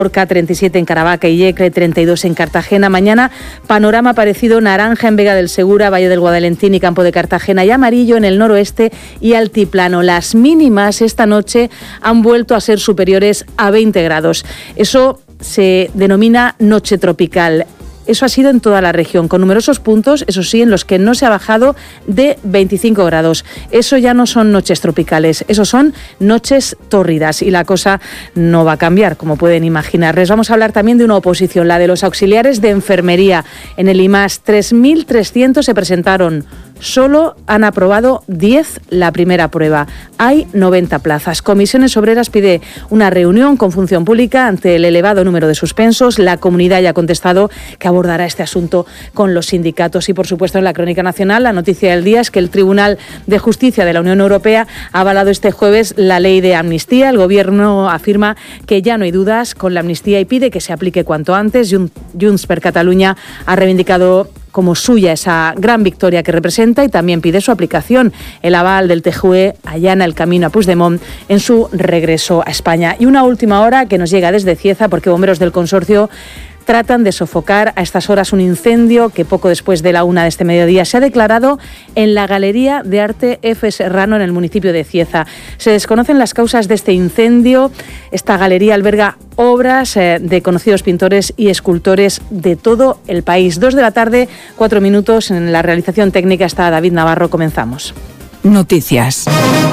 Lorca, 37 en Caravaca y Yecre, 32 en Cartagena. Mañana panorama parecido, naranja en Vega del Segura, Valle del Guadalentín y Campo de Cartagena, y amarillo en el noroeste y altiplano. Las mínimas esta noche han vuelto a ser superiores a 20 grados. Eso se denomina noche tropical. Eso ha sido en toda la región, con numerosos puntos, eso sí, en los que no se ha bajado de 25 grados. Eso ya no son noches tropicales, eso son noches tórridas, y la cosa no va a cambiar, como pueden imaginar. Les vamos a hablar también de una oposición, la de los auxiliares de enfermería. En el IMAS, 3.300 se presentaron. Solo han aprobado 10 la primera prueba. Hay 90 plazas. Comisiones Obreras pide una reunión con Función Pública ante el elevado número de suspensos. La comunidad ya ha contestado que abordará este asunto con los sindicatos. Y, por supuesto, en la Crónica Nacional, la noticia del día es que el Tribunal de Justicia de la Unión Europea ha avalado este jueves la ley de amnistía. El Gobierno afirma que ya no hay dudas con la amnistía y pide que se aplique cuanto antes. Junts per Catalunya ha reivindicado como suya esa gran victoria que representa y también pide su aplicación. El aval del TJUE allana el camino a Puigdemont en su regreso a España. Y una última hora que nos llega desde Cieza, porque bomberos del consorcio tratan de sofocar a estas horas un incendio que poco después de la 1 de este mediodía se ha declarado en la Galería de Arte F. Serrano, en el municipio de Cieza. Se desconocen las causas de este incendio. Esta galería alberga obras de conocidos pintores y escultores de todo el país. 2 de la tarde, 4 minutos. En la realización técnica está David Navarro. Comenzamos. Noticias.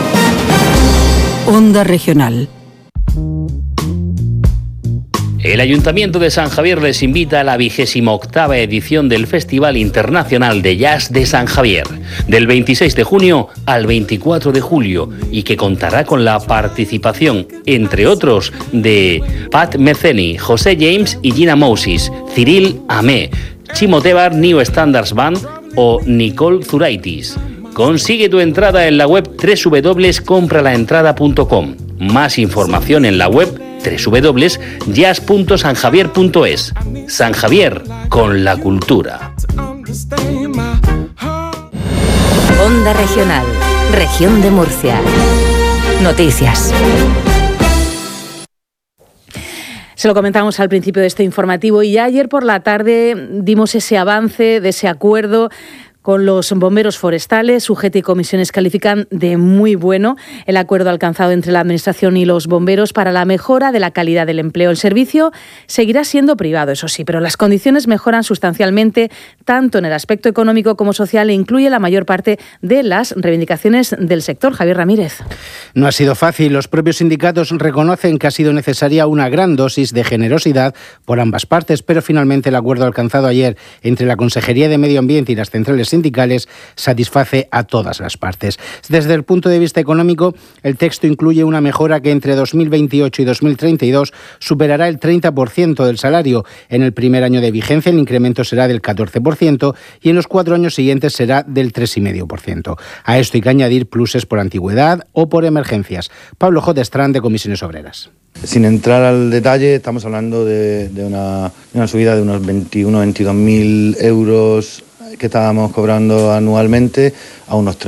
Onda Regional. El Ayuntamiento de San Javier les invita a la 28ª edición del Festival Internacional de Jazz de San Javier, del 26 de junio al 24 de julio, y que contará con la participación, entre otros, de Pat Metheny, José James y Gina Moses, Cyril Amé, Chimo Tebar New Standards Band o Nicole Zuraitis. Consigue tu entrada en la web www.compralaentrada.com. Más información en la web www.jazz.sanjavier.es. San Javier, con la cultura. Onda Regional, Región de Murcia. Noticias. Se lo comentamos al principio de este informativo y ya ayer por la tarde dimos ese avance de ese acuerdo con los bomberos forestales. UGT y comisiones califican de muy bueno el acuerdo alcanzado entre la Administración y los bomberos para la mejora de la calidad del empleo. El servicio seguirá siendo privado, eso sí, pero las condiciones mejoran sustancialmente tanto en el aspecto económico como social e incluye la mayor parte de las reivindicaciones del sector. Javier Ramírez. No ha sido fácil. Los propios sindicatos reconocen que ha sido necesaria una gran dosis de generosidad por ambas partes, pero finalmente el acuerdo alcanzado ayer entre la Consejería de Medio Ambiente y las centrales sindicales satisface a todas las partes. Desde el punto de vista económico, el texto incluye una mejora que entre 2028 y 2032 superará el 30% del salario. En el primer año de vigencia el incremento será del 14% y en los 4 años siguientes será del 3,5%. A esto hay que añadir pluses por antigüedad o por emergencias. Pablo J. Estrán, de Comisiones Obreras. Sin entrar al detalle, estamos hablando de una subida de unos 22.000 euros que estábamos cobrando anualmente a unos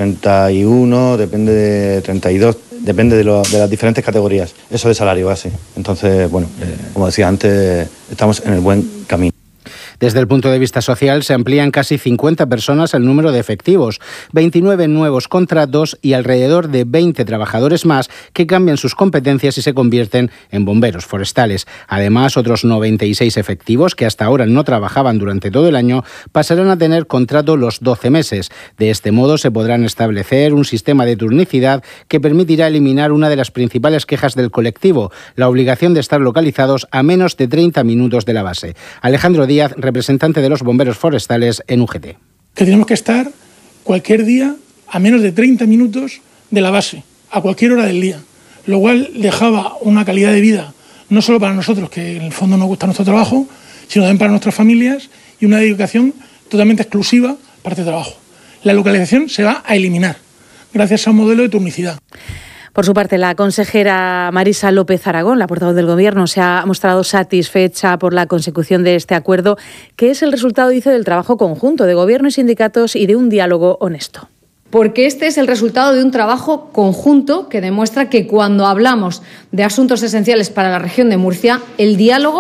31, depende de 32, depende de las diferentes categorías. Eso de salario base. Entonces, bueno, como decía antes, estamos en el buen camino. Desde el punto de vista social, se amplían casi 50 personas el número de efectivos, 29 nuevos contratos y alrededor de 20 trabajadores más que cambian sus competencias y se convierten en bomberos forestales. Además, otros 96 efectivos que hasta ahora no trabajaban durante todo el año pasarán a tener contrato los 12 meses. De este modo, se podrán establecer un sistema de turnicidad que permitirá eliminar una de las principales quejas del colectivo, la obligación de estar localizados a menos de 30 minutos de la base. Alejandro Díaz, representante de los bomberos forestales en UGT. Que tenemos que estar cualquier día a menos de 30 minutos de la base, a cualquier hora del día, lo cual dejaba una calidad de vida no solo para nosotros, que en el fondo nos gusta nuestro trabajo, sino también para nuestras familias y una dedicación totalmente exclusiva para este trabajo. La localización se va a eliminar gracias a un modelo de turnicidad. Por su parte, la consejera Marisa López Aragón, la portavoz del Gobierno, se ha mostrado satisfecha por la consecución de este acuerdo, que es el resultado, dice, del trabajo conjunto de Gobierno y sindicatos y de un diálogo honesto. porque este es el resultado de un trabajo conjunto que demuestra que cuando hablamos de asuntos esenciales para la región de Murcia, el diálogo